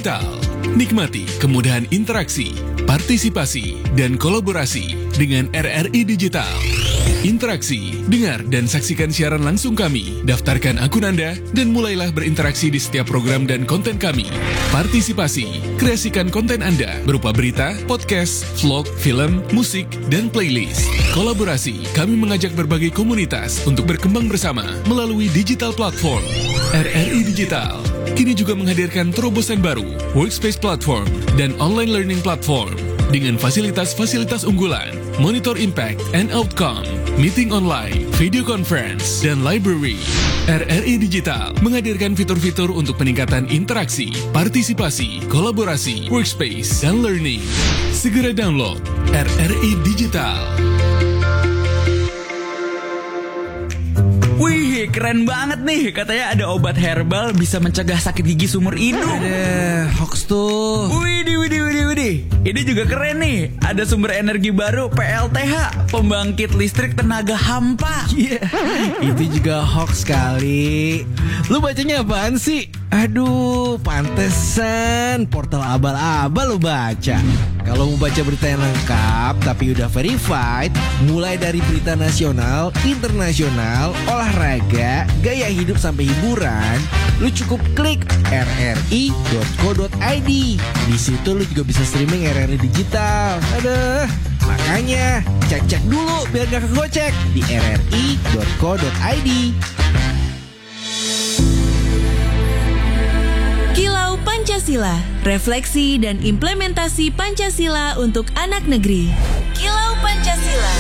Digital. Nikmati kemudahan interaksi, partisipasi, dan kolaborasi dengan RRI Digital. Interaksi, dengar dan saksikan siaran langsung kami, daftarkan akun Anda, dan mulailah berinteraksi di setiap program dan konten kami. Partisipasi, kreasikan konten Anda berupa berita, podcast, vlog, film, musik, dan playlist. Kolaborasi, kami mengajak berbagai komunitas untuk berkembang bersama melalui digital platform. RRI Digital kini juga menghadirkan terobosan baru, workspace platform, dan online learning platform dengan fasilitas-fasilitas unggulan, monitor impact and outcome, meeting online, video conference, dan library. RRI Digital menghadirkan fitur-fitur untuk peningkatan interaksi, partisipasi, kolaborasi, workspace, dan learning. Segera download RRI Digital. Wih, keren banget nih. Katanya ada obat herbal bisa mencegah sakit gigi seumur hidup. Hoax tuh. Widih. Ini juga keren nih. Ada sumber energi baru PLTH, pembangkit listrik tenaga hampa. Itu juga hoax kali. Lu bacanya apaan sih? Aduh, pantesan portal abal-abal lu baca. Kalau mau baca berita yang lengkap tapi udah verified, mulai dari berita nasional, internasional, olahraga, gaya hidup sampai hiburan, lu cukup klik rri.co.id. Di situ lu juga bisa streaming RRI Digital. Aduh, makanya cek dulu biar gak kegocek di rri.co.id. Kilau Pancasila, refleksi dan implementasi Pancasila untuk anak negeri. Kilau Pancasila.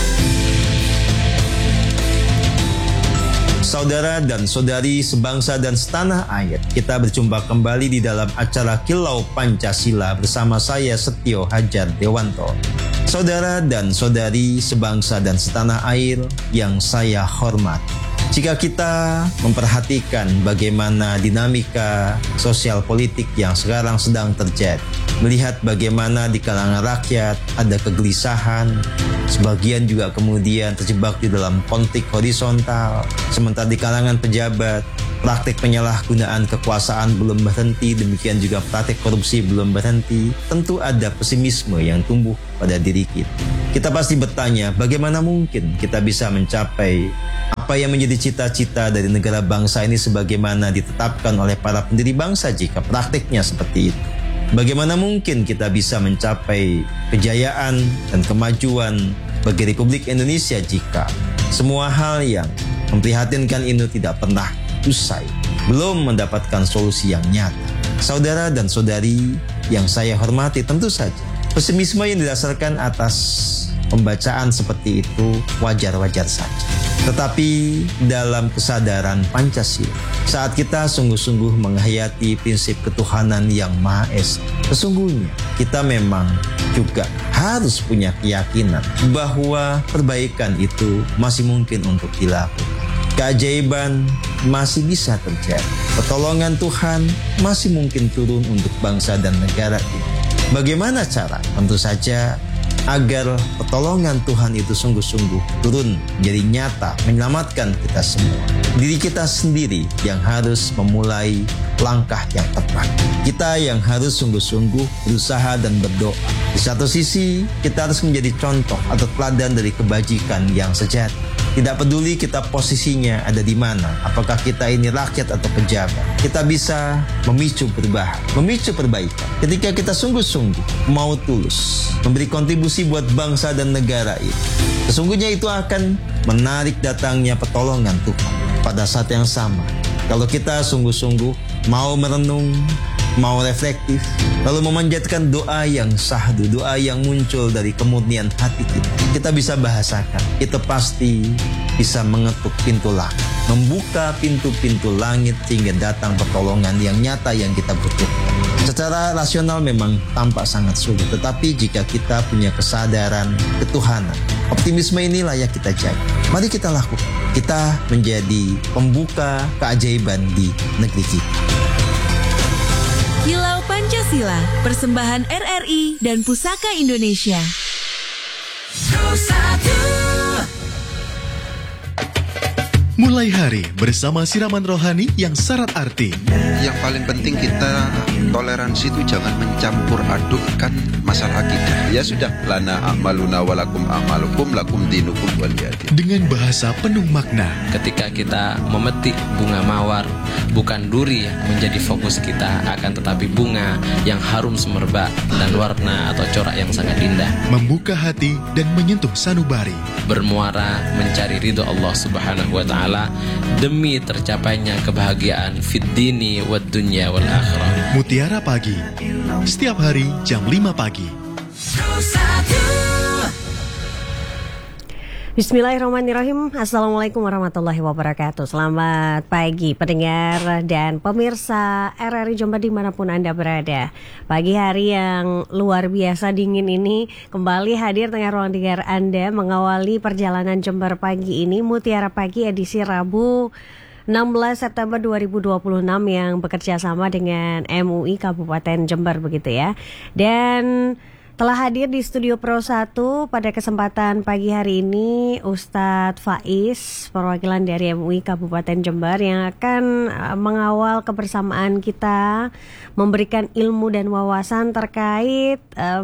Saudara dan saudari sebangsa dan setanah air, kita berjumpa kembali di dalam acara Kilau Pancasila bersama saya Setio Hajar Dewanto. Saudara dan saudari sebangsa dan setanah air yang saya hormati. Jika kita memperhatikan bagaimana dinamika sosial politik yang sekarang sedang terjadi, melihat bagaimana di kalangan rakyat ada kegelisahan, sebagian juga kemudian terjebak di dalam konflik horizontal, sementara di kalangan pejabat, praktik penyalahgunaan kekuasaan belum berhenti, demikian juga praktik korupsi belum berhenti, tentu ada pesimisme yang tumbuh pada diri kita. Kita pasti bertanya, bagaimana mungkin kita bisa mencapai apa yang menjadi cita-cita dari negara bangsa ini sebagaimana ditetapkan oleh para pendiri bangsa jika praktiknya seperti itu? Bagaimana mungkin kita bisa mencapai kejayaan dan kemajuan bagi Republik Indonesia jika semua hal yang memprihatinkan ini tidak pernah usai, belum mendapatkan solusi yang nyata? Saudara dan saudari yang saya hormati, tentu saja pesimisme yang didasarkan atas pembacaan seperti itu wajar-wajar saja. Tetapi dalam kesadaran Pancasila, saat kita sungguh-sungguh menghayati prinsip ketuhanan yang Maha Esa, sesungguhnya kita memang juga harus punya keyakinan bahwa perbaikan itu masih mungkin untuk dilakukan. Keajaiban masih bisa terjadi. Pertolongan Tuhan masih mungkin turun untuk bangsa dan negara ini. Bagaimana cara? Tentu saja agar pertolongan Tuhan itu sungguh-sungguh turun jadi nyata, menyelamatkan kita semua. Diri kita sendiri yang harus memulai langkah yang tepat. Kita yang harus sungguh-sungguh berusaha dan berdoa. Di satu sisi, kita harus menjadi contoh atau teladan dari kebajikan yang sejati. Tidak peduli kita posisinya ada di mana, apakah kita ini rakyat atau pejabat, kita bisa memicu perubahan, memicu perbaikan. Ketika kita sungguh-sungguh mau tulus memberi kontribusi buat bangsa dan negara ini, sesungguhnya itu akan menarik datangnya pertolongan Tuhan. Pada saat yang sama, kalau kita sungguh-sungguh mau merenung, mau reflektif, lalu memanjatkan doa yang sahdu, doa yang muncul dari kemurnian hati kita bisa bahasakan, kita pasti bisa mengetuk pintu langit, membuka pintu-pintu langit sehingga datang pertolongan yang nyata yang kita butuhkan. Secara rasional memang tampak sangat sulit, tetapi jika kita punya kesadaran ketuhanan, optimisme ini layak kita jaga. Mari kita lakukan. Kita menjadi pembuka keajaiban di negeri kita. Kilau Pancasila, persembahan RRI dan Pusaka Indonesia. Mulai hari bersama siraman rohani yang syarat arti. Yang paling penting kita toleransi itu jangan mencampur adukkan masalah akidah. Ya sudah, lana a'maluna walakum a'malukum lakum dinukum waliyadin. Dengan bahasa penuh makna. Ketika kita memetik bunga mawar, bukan duri yang menjadi fokus kita, akan tetapi bunga yang harum semerbak dan warna atau corak yang sangat indah. Membuka hati dan menyentuh sanubari. Bermuara mencari ridho Allah Subhanahu wa ta'ala demi tercapainya kebahagiaan fid dini wad dunya wal akhirah. Mutiara Pagi, setiap hari jam 5 pagi. Bismillahirrahmanirrahim. Assalamualaikum warahmatullahi wabarakatuh. Selamat pagi pendengar dan pemirsa RRI Jombang dimanapun Anda berada. Pagi hari yang luar biasa dingin ini kembali hadir tengah ruang dengar Anda mengawali perjalanan Jember pagi ini, Mutiara Pagi edisi Rabu 16 September 2026 yang bekerja sama dengan MUI Kabupaten Jember begitu ya. Dan telah hadir di Studio Pro 1 pada kesempatan pagi hari ini Ustadz Faiz, perwakilan dari MUI Kabupaten Jember yang akan mengawal kebersamaan kita, memberikan ilmu dan wawasan terkait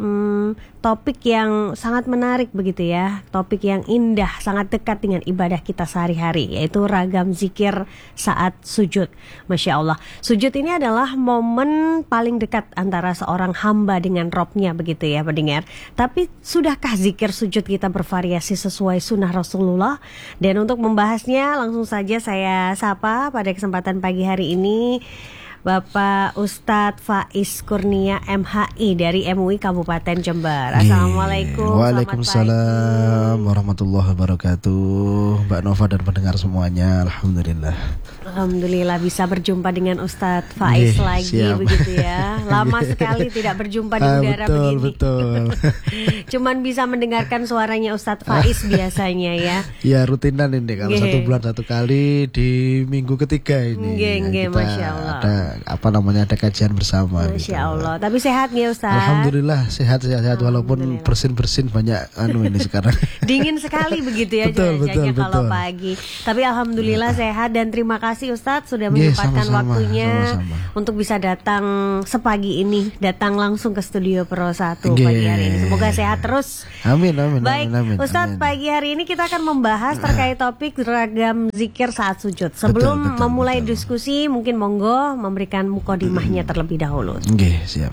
topik yang sangat menarik begitu ya, topik yang indah, sangat dekat dengan ibadah kita sehari-hari, yaitu ragam zikir saat sujud. Masya Allah, sujud ini adalah momen paling dekat antara seorang hamba dengan Robnya begitu ya pendengar. Tapi sudahkah zikir sujud kita bervariasi sesuai sunnah Rasulullah? Dan untuk membahasnya langsung saja saya sapa pada kesempatan pagi hari ini Bapak Ustadz Faiz Kurnia MHI dari MUI Kabupaten Jember. Assalamualaikum. Waalaikumsalam warahmatullahi wabarakatuh. Mbak Nova dan pendengar semuanya, alhamdulillah. Alhamdulillah bisa berjumpa dengan Ustadz Faiz lagi siap. Begitu ya. Lama sekali tidak berjumpa di udara begini. Betul. Cuman bisa mendengarkan suaranya Ustadz Faiz biasanya ya. Ya rutinan ini kalau 1 bulan 1 kali di minggu ketiga ini. Kita Masya Allah. Ada kajian bersama. Masya gitu. Allah. Tapi sehat ya Ustaz? Alhamdulillah sehat walaupun bersin banyak ini sekarang. Dingin sekali begitu ya cuacanya kalau pagi. Tapi alhamdulillah sehat dan terima kasih Ustaz sudah menyempatkan waktunya untuk bisa datang sepagi ini, datang langsung ke Studio Pro 1 pagi hari ini. Semoga sehat terus. Amin. Baik, Ustaz, pagi hari ini kita akan membahas terkait topik ragam zikir saat sujud. Sebelum memulai diskusi, mungkin monggo memberikan mukadimahnya terlebih dahulu. Siap.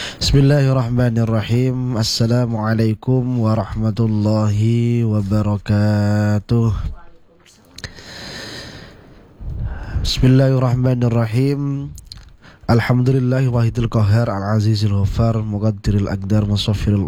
Bismillahirrahmanirrahim. Assalamualaikum warahmatullahi wabarakatuh. Bismillahirrahmanirrahim. Alhamdulillahi wahidil qahar al-azizil ghafar muqaddiril aqdar musawwiril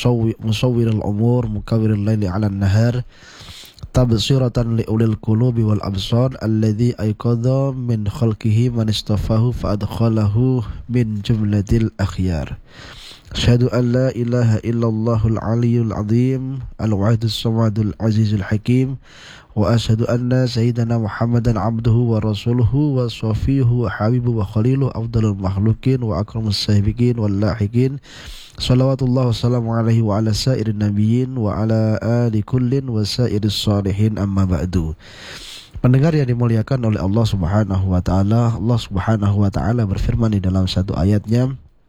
umur mukawwiril laili 'alan nahar tabsiratan liulil qulubi wal absar alladzi ayqadha min khalqihi man istafahu fa adkhalahu min jumlatil akhyar. Asyhadu an la ilaha illallahul aliyyul azim al-wahidus samadul azizul hakim wa asyhadu anna sayyidana Muhammadan abduhu wa rasuluhu wa safiyuhu wa habibuhu wa khaliluhu afdalul makhluqin wa akramus sahibiqin wal lahiqin. Salawatullah wassalamu alaihi wa ala sairin nabiyyin wa ala ali kullin wa sairis salihin amma ba'du. Pendengar yang dimuliakan oleh Allah Subhanahu wa taala, Allah Subhanahu wa taala berfirman di dalam satu ayatnya,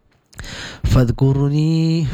Fadhkuruni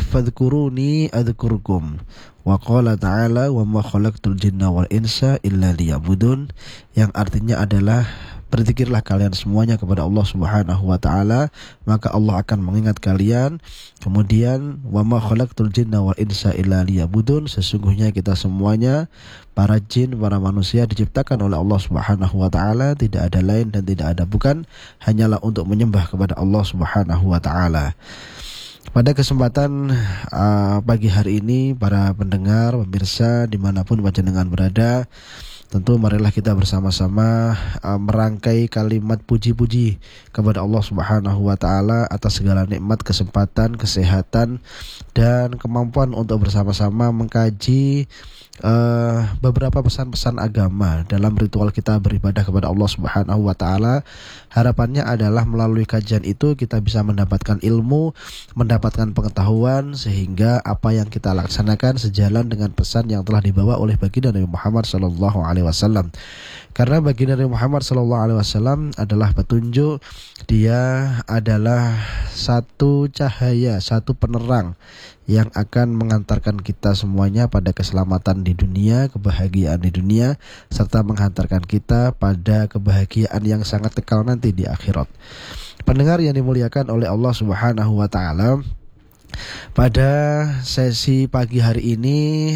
adhkurkum. Wa qala ta'ala wa ma khalaqtul jinna wal insa illa liya'budun, yang artinya adalah berzikirlah kalian semuanya kepada Allah Subhanahu wa taala, maka Allah akan mengingat kalian. Kemudian wa ma khalaqtul jinna wal insa illa liya'budun, sesungguhnya kita semuanya, para jin, para manusia diciptakan oleh Allah Subhanahu wa taala, tidak ada lain dan tidak ada bukan, hanyalah untuk menyembah kepada Allah Subhanahu wa taala. Pada kesempatan pagi hari ini, para pendengar, pemirsa dimanapun panjenengan berada, tentu marilah kita bersama-sama merangkai kalimat puji-puji kepada Allah Subhanahu wa taala atas segala nikmat, kesempatan, kesehatan dan kemampuan untuk bersama-sama mengkaji beberapa pesan-pesan agama dalam ritual kita beribadah kepada Allah Subhanahu wa taala. Harapannya adalah melalui kajian itu kita bisa mendapatkan ilmu, mendapatkan pengetahuan, sehingga apa yang kita laksanakan sejalan dengan pesan yang telah dibawa oleh baginda Nabi Muhammad sallallahu alaihi alaihi wasallam. Karena baginda Nabi Muhammad sallallahu alaihi wasallam adalah petunjuk, dia adalah satu cahaya, satu penerang yang akan mengantarkan kita semuanya pada keselamatan di dunia, kebahagiaan di dunia, serta menghantarkan kita pada kebahagiaan yang sangat kekal nanti di akhirat. Pendengar yang dimuliakan oleh Allah Subhanahu wa taala, pada sesi pagi hari ini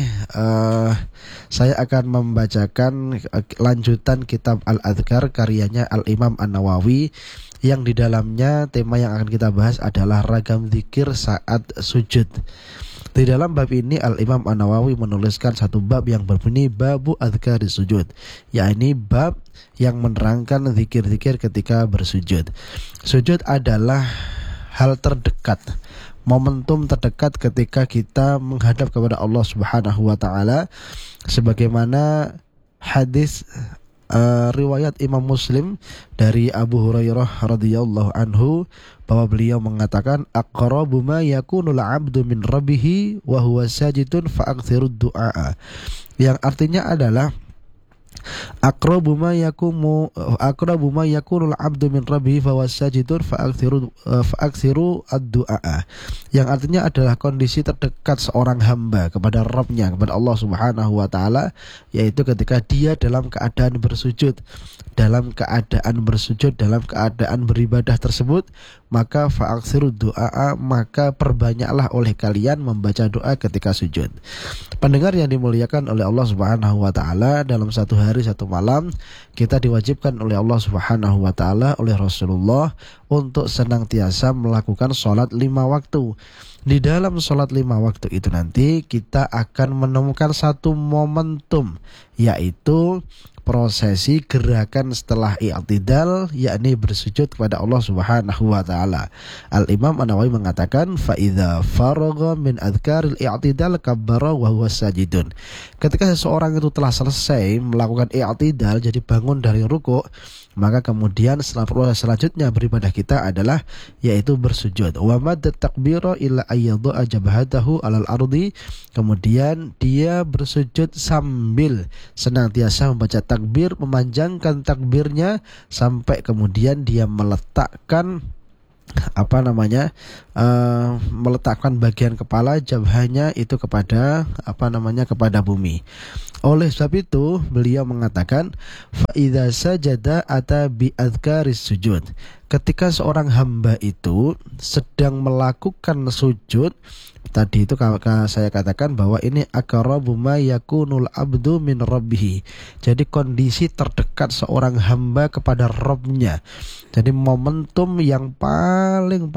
saya akan membacakan lanjutan kitab Al-Adhkar karyanya Al-Imam An-Nawawi, yang di dalamnya tema yang akan kita bahas adalah ragam zikir saat sujud. Di dalam bab ini Al-Imam An-Nawawi menuliskan satu bab yang berbunyi Babu Adhkari Sujud, yakni bab yang menerangkan zikir-zikir ketika bersujud. Sujud adalah hal terdekat, momentum terdekat ketika kita menghadap kepada Allah Subhanahu wa taala, sebagaimana hadis riwayat Imam Muslim dari Abu Hurairah radhiyallahu anhu, bahwa beliau mengatakan aqrabu ma yakunul 'abdu min rabbih wa huwa sajidun fa'aktsirud du'a, yang artinya adalah aqrabu ma yakunul 'abdu min rabbih fa huwa sajidun fa'aktsiru ad-du'a, yang artinya adalah kondisi terdekat seorang hamba kepada Rabbnya, kepada Allah Subhanahu wa taala, yaitu ketika dia dalam keadaan bersujud. Dalam keadaan beribadah tersebut, maka fa'aksiru du'a, maka perbanyaklah oleh kalian membaca doa ketika sujud. Pendengar yang dimuliakan oleh Allah Subhanahu wa taala, dalam satu hari satu malam kita diwajibkan oleh Allah Subhanahu wa taala, oleh Rasulullah, untuk senantiasa melakukan sholat 5 waktu. Di dalam sholat 5 waktu itu nanti kita akan menemukan satu momentum, yaitu prosesi gerakan setelah i'tidal, yakni bersujud kepada Allah Subhanahu wa taala. Al-Imam An-Nawawi mengatakan fa idza faragha min adhkaril i'tidal kabbara wa huwa sajidun. Ketika seseorang itu telah selesai melakukan i'tidal, jadi bangun dari rukuk, maka kemudian proses selanjutnya beribadah kita adalah yaitu bersujud. Wa madda takbira illa ayyadha jabhatahu alal ardi, kemudian dia bersujud sambil senantiasa membaca takbir, memanjangkan takbirnya sampai kemudian dia meletakkan meletakkan bagian kepala jabhanya itu kepada kepada bumi. Oleh sebab itu beliau mengatakan fa idza sajada ata bi adhkaris sujud. Ketika seorang hamba itu sedang melakukan sujud, tadi itu saya katakan bahwa ini aqrabu ma yakunul abdu min rabbih. Jadi kondisi terdekat seorang hamba kepada Rabbnya. Jadi momentum yang paling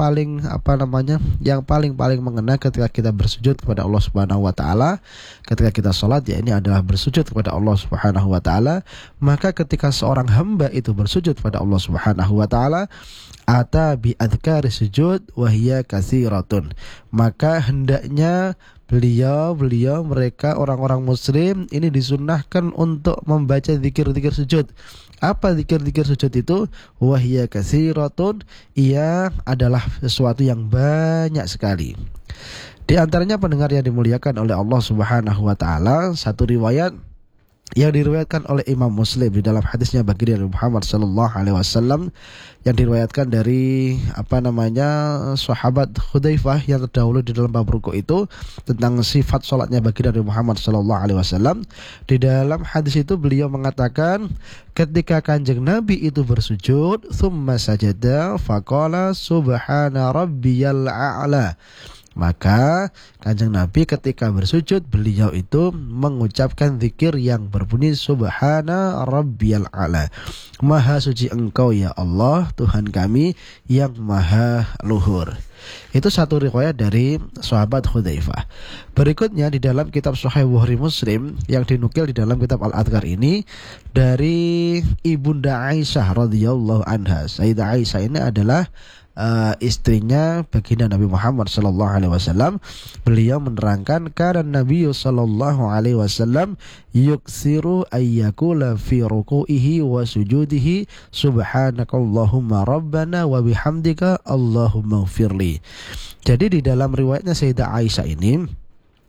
mengena ketika kita bersujud kepada Allah Subhanahu wa taala, ketika kita salat, ya ini adalah bersujud kepada Allah Subhanahu wa taala. Maka ketika seorang hamba itu bersujud kepada Allah Subhanahu wa taala, ata bi adhkari sujud wa hiya katsiratun, maka hendaknya mereka orang-orang muslim ini disunnahkan untuk membaca zikir-zikir sujud. Apa zikir-zikir sujud itu? Wa hiya katsiratun, ia adalah sesuatu yang banyak sekali. Di antaranya pendengar yang dimuliakan oleh Allah Subhanahu wa taala, satu riwayat yang diriwayatkan oleh Imam Muslim di dalam hadisnya baginda Nabi Muhammad sallallahu alaihi wasallam, yang diriwayatkan dari sahabat Hudzaifah yang terdahulu di dalam bab rukuk itu, tentang sifat salatnya baginda Nabi Muhammad sallallahu alaihi wasallam. Di dalam hadis itu beliau mengatakan, ketika Kanjeng Nabi itu bersujud, tsumma sajada faqala subhana rabbiyal a'la, maka Kanjeng Nabi ketika bersujud beliau itu mengucapkan zikir yang berbunyi subhana rabbiyal a'la, maha suci engkau ya Allah Tuhan kami yang maha luhur. Itu satu riwayat dari sahabat Hudzaifah. Berikutnya di dalam kitab Sahih Bukhari Muslim yang dinukil di dalam kitab Al-Adhkar ini dari Ibunda Aisyah radhiyallahu anha. Sayyidah Aisyah ini adalah istrinya baginda Nabi Muhammad sallallahu alaihi wasallam. Beliau menerangkan karena Nabi sallallahu alaihi wasallam yuksiru ayyakula fi ruku'ihi wa sujudihi subhanakallahumma rabbana wa bihamdika allahumma ighfirli. Jadi di dalam riwayatnya Sayyidah Aisyah ini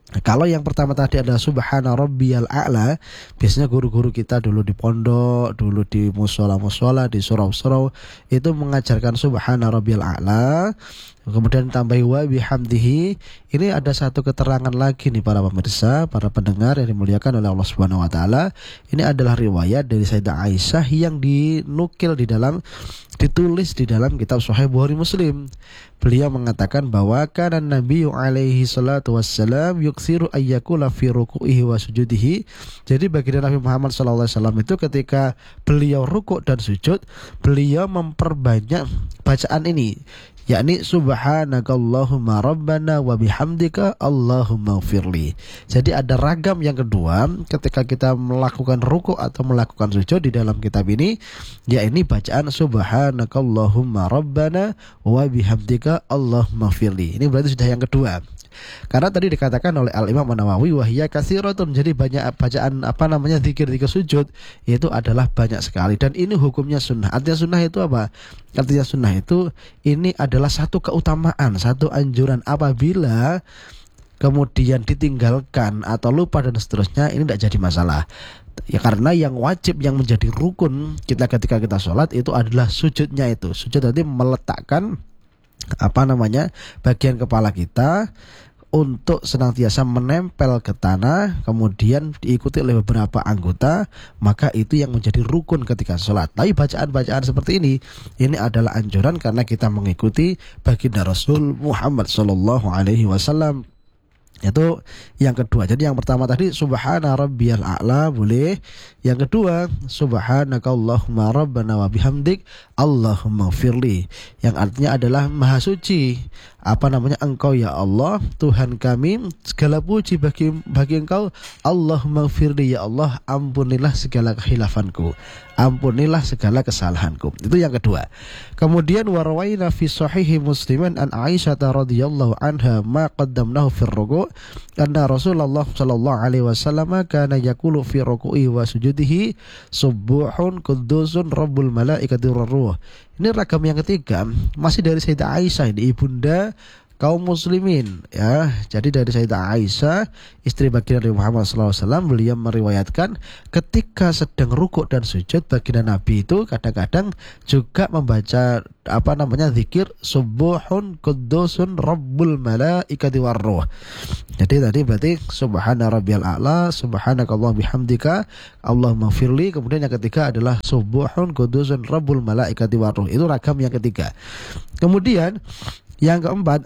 Kalau yang pertama tadi adalah subhana rabbiyal a'la, biasanya guru-guru kita dulu di pondok, dulu di musola-musola, di surau-surau itu mengajarkan subhana rabbiyal a'la. Kemudian tambahi wa bihamdihi. Ini ada satu keterangan lagi nih para pemirsa, para pendengar yang dimuliakan oleh Allah Subhanahu wa taala. Ini adalah riwayat dari Sayyidah Aisyah yang ditulis di dalam kitab Sahih Bukhari Muslim. Beliau mengatakan bahwa kana Nabi alaihi salatu wassalam yuksiru ayyakula fi ruku'ihi wa sujudihi. Jadi baginda Nabi Muhammad sallallahu alaihi wasallam itu ketika beliau rukuk dan sujud, beliau memperbanyak bacaan ini, yakni subhanakallahumma rabbana wa bihamdika Allahumma ighfirli. Jadi ada ragam yang kedua ketika kita melakukan rukuk atau melakukan sujud di dalam kitab ini, yakni bacaan subhanakallahumma rabbana wa bihamdika Allahumma ighfirli. Ini berarti sudah yang kedua. Karena tadi dikatakan oleh Al-Imam An-Nawawi wahiyya katsiratun, jadi banyak bacaan zikir-zikir sujud itu adalah banyak sekali, dan ini hukumnya sunnah. Artinya sunnah itu apa? Artinya sunnah itu ini adalah satu keutamaan, satu anjuran. Apabila kemudian ditinggalkan atau lupa dan seterusnya, ini tidak jadi masalah. Ya karena yang wajib, yang menjadi rukun kita ketika kita sholat itu adalah sujudnya itu. Sujud nanti meletakkan bagian kepala kita untuk senantiasa menempel ke tanah, kemudian diikuti oleh beberapa anggota, maka itu yang menjadi rukun ketika sholat. Tapi bacaan-bacaan seperti ini adalah anjuran karena kita mengikuti baginda Rasul Muhammad sallallahu alaihi wasallam. Itu yang kedua. Jadi yang pertama tadi subhana rabbiyal a'la boleh. Yang kedua subhanakallahumma rabbana wa bihamdik Allahumma ighfirli, yang artinya adalah maha suci Engkau ya Allah Tuhan kami, segala puji bagi Engkau. Allahumma ighfirli, ya Allah ampunilah segala kehilafanku, ampunilah segala kesalahanku. Itu yang kedua. Kemudian warwaina fi sahihi Muslimin an Aisyah radhiyallahu anha ma qaddamnahu fi ruku' anna Rasulullah sallallahu alaihi wasallam kana yaqulu fi ruku'i wa sujudihi subuhun qudusun rabbul malaikati warruh. Ini ragam yang ketiga, masih dari Sayyidah Aisyah, ini ibunda kaum muslimin ya. Jadi dari Sayyidah Aisyah, istri baginda Nabi Muhammad SAW, beliau meriwayatkan ketika sedang rukuk dan sujud, baginda Nabi itu kadang-kadang juga membaca zikir subuhun qudusun rabbul malaikati warruh. Jadi tadi berarti subhana rabbiyal a'la, subhanakallah bihamdika Allahumma ighfirli. Kemudian yang ketiga adalah subuhun qudusun rabbul malaikati warruh. Itu ragam yang ketiga. Kemudian yang keempat,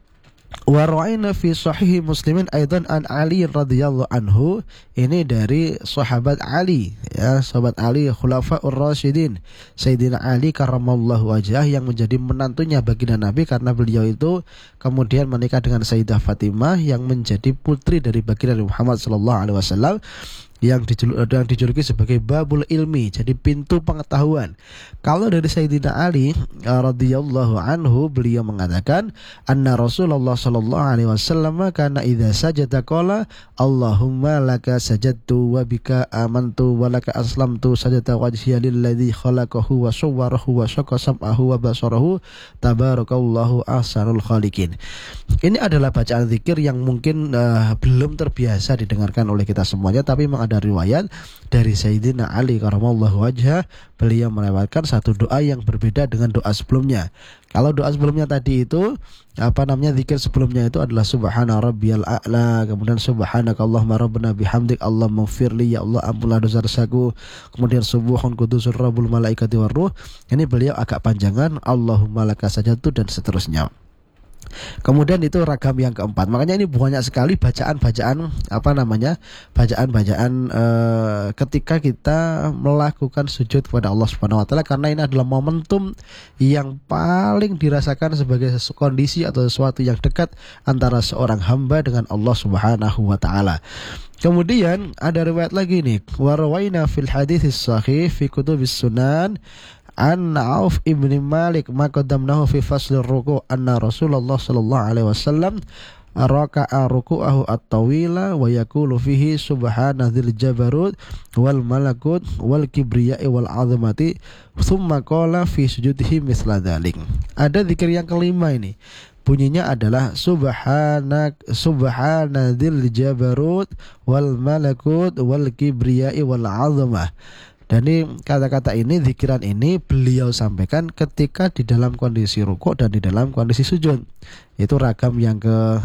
wa ra'ayna fi sahih Muslimin aidan an Ali radhiyallahu anhu. Ini dari sahabat Ali ya, sahabat Ali khulafaur rasyidin, Sayyidina Ali karramallahu wajhah, yang menjadi menantunya baginda Nabi karena beliau itu kemudian menikah dengan Sayyidah Fatimah yang menjadi putri dari baginda Muhammad sallallahu alaihi wasallam, yang dijuluki sebagai babul ilmi, jadi pintu pengetahuan. Kalau dari Sayyidina Ali radhiyallahu anhu, beliau mengatakan anna Rasulullah sallallahu alaihi wasallam kana idza sajada qala Allahumma laka sajadtu wa bika amantu wa laka aslamtu sajada wajhiya lilladzi khalaqahu wa sawwarahu wa syaqqa sam'ahu wa basarahu tabarakallahu ahsanul khaliqin. Ini adalah bacaan zikir yang mungkin belum terbiasa didengarkan oleh kita semuanya, tapi ada riwayat dari Sayyidina Ali karramallahu wajhah, beliau melewatkan satu doa yang berbeda dengan doa sebelumnya. Kalau doa sebelumnya tadi itu zikir sebelumnya itu adalah subhana rabbiyal a'la, kemudian subhanakallahumma rabbana bihamdik Allahumma ighfirli, ya Allah ampunlah dosa-dosaku, kemudian subuhun qudusur rabbul malaikati warruh. Ini beliau agak panjangan, Allahumma laka sajadtu dan seterusnya. Kemudian itu ragam yang keempat. Makanya ini banyak sekali bacaan-bacaan ketika kita melakukan sujud kepada Allah Subhanahu wa taala, karena ini adalah momentum yang paling dirasakan sebagai kondisi atau sesuatu yang dekat antara seorang hamba dengan Allah Subhanahu wa taala. Kemudian ada riwayat lagi nih, wa rawaina fil hadits sahih fi kutubis sunan an Auf ibn Malik ma qaddamnahu fi faslir ruku' anna Rasulullah sallallahu alaihi wasallam raka'a ruku'ahu at-tawila wa yaqulu fihi subhanadzil jabarut wal malakut wal kibriya'i wal 'azamati tsumma qala fi sujudihi misla dzalik. Ada zikir yang kelima ini. Bunyinya adalah subhanadzil jabarut wal malakut wal kibriya'i wal 'azamah. Dan ini kata-kata ini, zikiran ini beliau sampaikan ketika di dalam kondisi rukuk dan di dalam kondisi sujud. Itu ragam yang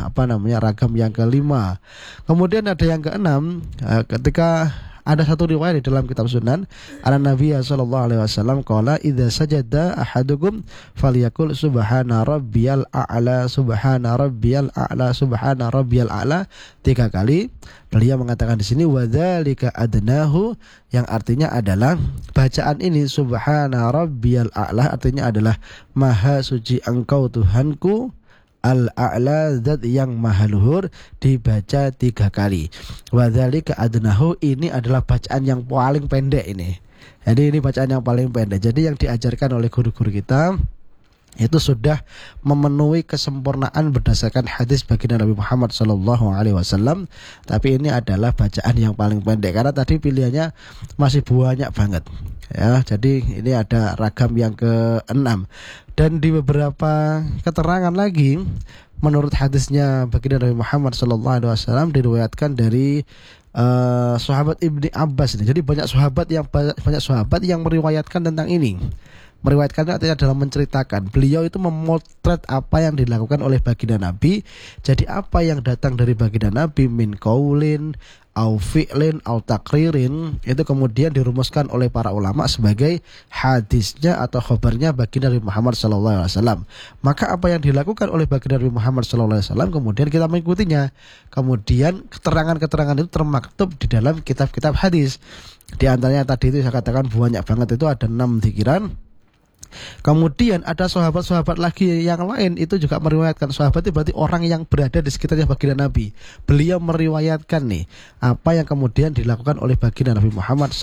ragam yang kelima. Kemudian ada yang keenam, ketika ada satu riwayat di dalam kitab Sunan, Nabi sallallahu alaihi wasallam qala idza sajada ahadukum falyakul subhana rabbiyal a'la subhana rabbiyal a'la subhana rabbiyal a'la 3 kali. Beliau mengatakan di sini wadzalika adnahu, yang artinya adalah bacaan ini subhana rabbiyal a'la artinya adalah maha suci engkau Tuhanku, al-a'la zat yang maha luhur, dibaca 3 kali. Wadzalika adnahu, ini adalah bacaan yang paling pendek ini. Jadi ini bacaan yang paling pendek. Jadi yang diajarkan oleh guru-guru kita itu sudah memenuhi kesempurnaan berdasarkan hadis baginda Nabi Muhammad SAW. Tapi ini adalah bacaan yang paling pendek karena tadi pilihannya masih banyak banget. Ya, jadi ini ada ragam yang ke-6. Dan di beberapa keterangan lagi, menurut hadisnya baginda Nabi Muhammad SAW diriwayatkan dari sahabat Ibni Abbas ini. Jadi banyak sahabat yang meriwayatkan tentang ini. Meriwayatkan artinya dalam menceritakan, beliau itu memotret apa yang dilakukan oleh baginda Nabi. Jadi apa yang datang dari baginda Nabi min qaulin au fi'lin au takririn, itu kemudian dirumuskan oleh para ulama sebagai hadisnya atau khabarnya baginda Nabi Muhammad SAW. Maka apa yang dilakukan oleh baginda Nabi Muhammad SAW kemudian kita mengikutinya. Kemudian keterangan-keterangan itu termaktub di dalam kitab-kitab hadis. Di antaranya tadi itu saya katakan banyak banget, itu ada 6 zikiran. Kemudian ada sahabat-sahabat lagi yang lain itu juga meriwayatkan. Sahabat itu berarti orang yang berada di sekitarnya baginda Nabi. Beliau meriwayatkan nih apa yang kemudian dilakukan oleh baginda Nabi Muhammad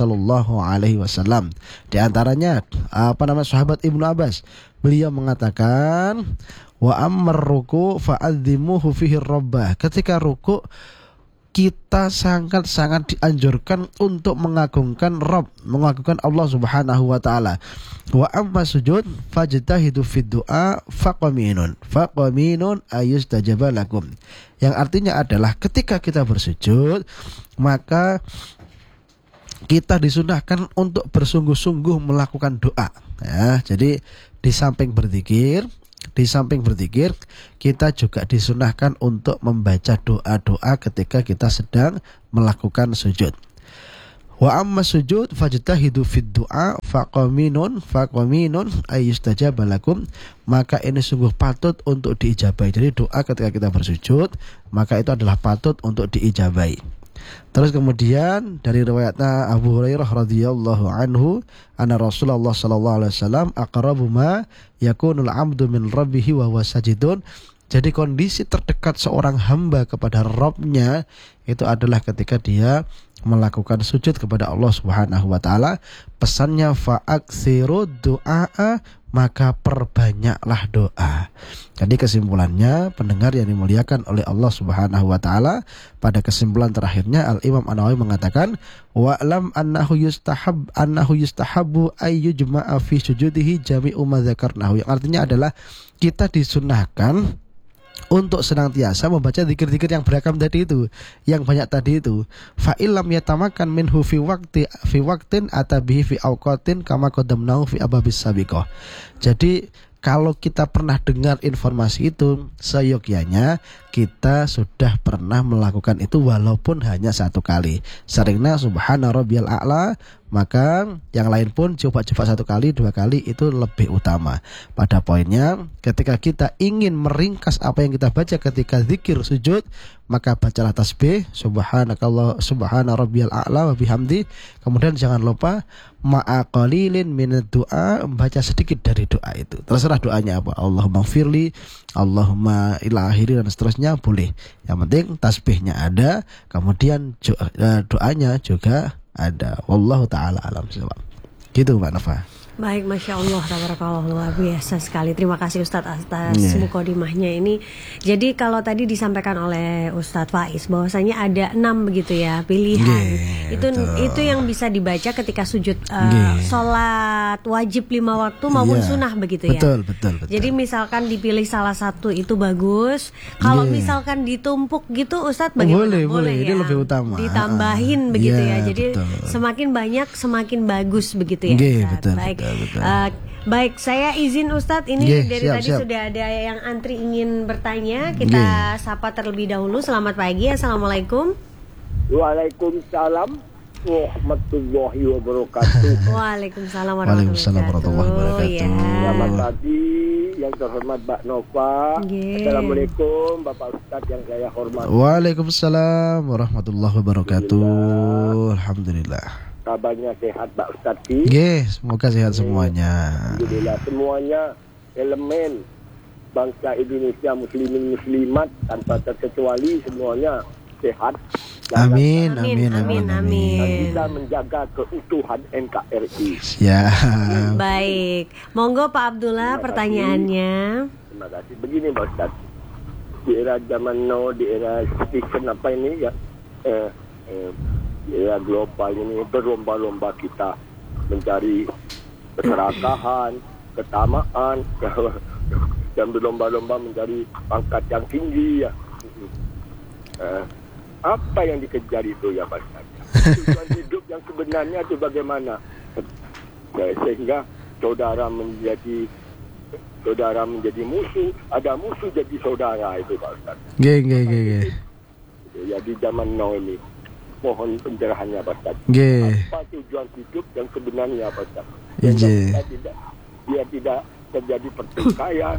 SAW. Di antaranya sahabat Ibnu Abbas. Beliau mengatakan wa ammar ruku' fa'adzimuhu fihi rabbah. Ketika ruku' kita sangat-sangat dianjurkan untuk mengagungkan Rabb, mengagungkan Allah Subhanahu wa taala. Wa amma sujud fajtahidu fid du'a faqaminun ayustajaba lakum. Yang artinya adalah ketika kita bersujud, maka kita disunahkan untuk bersungguh-sungguh melakukan doa. Ya, jadi di samping berzikir, kita juga disunahkan untuk membaca doa-doa ketika kita sedang melakukan sujud. Wa amma sujud fajtahidu fid du'a faqaminun ayyustajaba lakum. Maka ini sungguh patut untuk diijabahi. Jadi doa ketika kita bersujud, maka itu adalah patut untuk diijabahi. Terus kemudian dari riwayatnya Abu Hurairah radhiyallahu anhu, anna Rasulullah sallallahu alaihi wasallam aqrabu ma yakunul 'abdu min rabbih wa huwa sajidun. Jadi kondisi terdekat seorang hamba kepada Rabb-nya itu adalah ketika dia melakukan sujud kepada Allah Subhanahu wa taala. Pesannya fa'aksiru du'a, maka perbanyaklah doa. Jadi kesimpulannya, pendengar yang dimuliakan oleh Allah Subhanahu wa taala, pada kesimpulan terakhirnya Al-Imam An-Nawawi mengatakan wa'lam annahu yustahabbu ayyujma'a fi sujudihi jami'u ma dzakarnahu. Yang artinya adalah kita disunahkan untuk senantiasa membaca zikir-zikir yang beragam tadi itu, yang banyak tadi itu. Fa illam yatamakan minhu fi waqtin atabihi fi awqatin kama qaddamnahu fi ababis sabiqah. Jadi kalau kita pernah dengar informasi itu, seyogyanya kita sudah pernah melakukan itu walaupun hanya 1 kali. Seringnya subhana rabbiyal a'la, maka yang lain pun coba 1 kali, 2 kali itu lebih utama. Pada poinnya, ketika kita ingin meringkas apa yang kita baca ketika zikir sujud, maka bacalah tasbih subhanakallah subhana rabbiyal a'la wa bihamdi. Kemudian jangan lupa ma'a qalilin minad du'a, membaca sedikit dari doa itu. Terserah doanya apa, Allahumma firli, Allahumma ila akhiri dan seterusnya boleh. Yang penting tasbihnya ada, kemudian doanya juga ada. Wallahu taala alam. Gitu Mbak Nova. Baik, Masya Allah, tabarakallah, luar biasa sekali. Terima kasih Ustadz atas mukodimahnya ini. Jadi kalau tadi disampaikan oleh Ustadz Faiz bahwasanya ada 6 begitu ya pilihan. Itu yang bisa dibaca ketika sujud sholat wajib 5 waktu maupun sunnah begitu ya. Betul. Jadi misalkan dipilih salah satu itu bagus. Kalau misalkan ditumpuk gitu Ustadz bagaimana? Boleh. Ya? Ini lebih utama. Ditambahin begitu ya. Jadi betul. semakin banyak semakin bagus begitu ya. Ustadz. Baik. Baik, saya izin Ustadz ini dari tadi sudah ada yang antri ingin bertanya. Kita sapa terlebih dahulu. Selamat pagi, assalamualaikum. Waalaikumsalam warahmatullahi wabarakatuh. Waalaikumsalam warahmatullahi wabarakatuh. Selamat pagi yang terhormat Mbak Nova. Assalamualaikum Bapak Ustadz yang saya hormati. Waalaikumsalam warahmatullahi wabarakatuh. Alhamdulillah. Kabarnya sehat Pak Ustadz? Semoga sehat semuanya. Alhamdulillah, semuanya elemen bangsa Indonesia muslimin muslimat tanpa terkecuali semuanya sehat. Amin. Dan bisa menjaga keutuhan NKRI. Ya. Baik, monggo Pak Abdullah pertanyaannya. Terima kasih. Begini Pak Ustadz, di era zaman now, di era season apa ini ya, ya global ini berlomba-lomba kita mencari keserakahan, ketamaan, dan berlomba-lomba mencari pangkat yang tinggi ya. Apa yang dikejar itu ya Pak Ustaz? Tujuan hidup yang sebenarnya itu bagaimana? Sehingga saudara menjadi musuh, ada musuh jadi saudara itu Pak Ustaz. Ya di zaman now ini. Mohon pencerahannya Pak Ustaz. Apa tujuan hidup yang sebenarnya Pak Ustaz? Biar tidak terjadi pertikaian,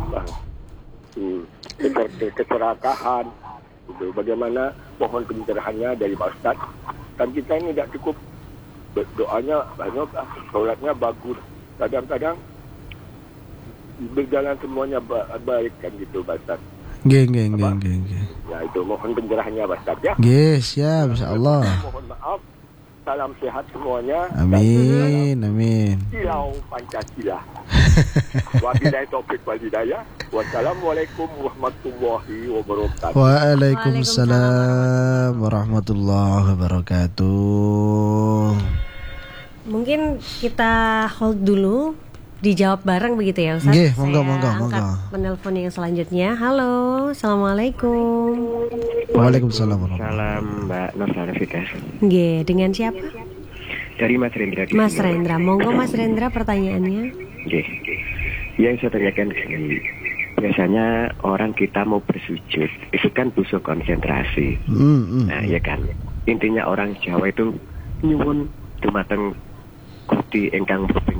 keserakahan. Itu bagaimana? Mohon pencerahannya dari Pak Ustaz. Kan kita ini tidak cukup doanya banyak, sholatnya bagus. Kadang-kadang berjalan semuanya baik kan gitu Pak Ustaz. Ya itu mohon pencerahannya Pak Ustaz ya. Siap insyaallah. Mohon maaf. Salam sehat semuanya. Amin. Kilau Pancasila. Wabillahi taufik wal hidayah. Wassalamualaikum warahmatullahi wabarakatuh. Waalaikumsalam warahmatullahi wabarakatuh. Mungkin kita hold dulu. Dijawab bareng begitu ya Ustaz? Monggo. Angkat penelpon yang selanjutnya. Halo, assalamualaikum. Waalaikumsalam. Mbak Nur Fidas. Dengan siapa? Dari Mas Rendra. Mas Rendra, monggo Mas Rendra pertanyaannya. Yang saya tanyakan sini, biasanya orang kita mau bersujud itu kan butuh konsentrasi. Nah ya kan, intinya orang Jawa itu nyuwun dumateng Gusti ingkang